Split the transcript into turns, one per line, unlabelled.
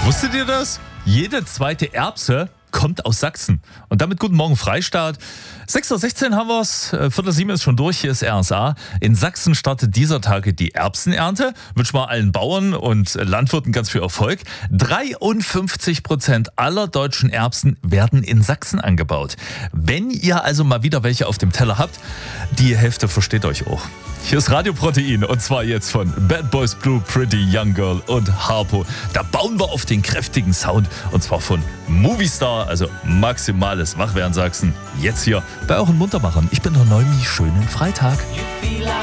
Wusstet ihr das? Jede zweite Erbse kommt aus Sachsen. Und damit guten Morgen Freistaat. 6.16 Uhr haben wir es, 4.07 Uhr ist schon durch, hier ist RSA. In Sachsen startet dieser Tage die Erbsenernte. Wünschen wir allen Bauern und Landwirten ganz viel Erfolg. 53% aller deutschen Erbsen werden in Sachsen angebaut. Wenn ihr also mal wieder welche auf dem Teller habt, die Hälfte versteht euch auch. Hier ist Radio Protein und zwar jetzt von Bad Boys Blue, Pretty Young Girl und Harpo. Da bauen wir auf den kräftigen Sound und zwar von Movistar, also maximales Wachwerden Sachsen. Jetzt hier bei euren Muntermachern. Ich bin der Neumi, schönen Freitag.